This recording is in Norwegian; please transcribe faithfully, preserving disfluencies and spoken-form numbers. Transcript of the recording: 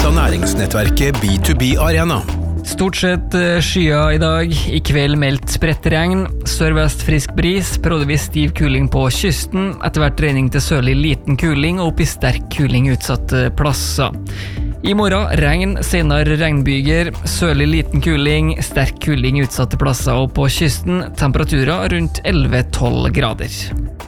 av næringsnettverket B to B Arena. Stort sett skyer i dag, i kveld meldt spredt regn, sørvest frisk bris, periodevis stiv kuling på kysten, etter hvert regning til sørlig liten kuling og opp i sterk kuling utsatte plasser. I morgen regn, senere regnbyger, sørlig liten kuling, sterk kuling utsatte plasser og på kysten, temperaturer rundt elleve til tolv grader.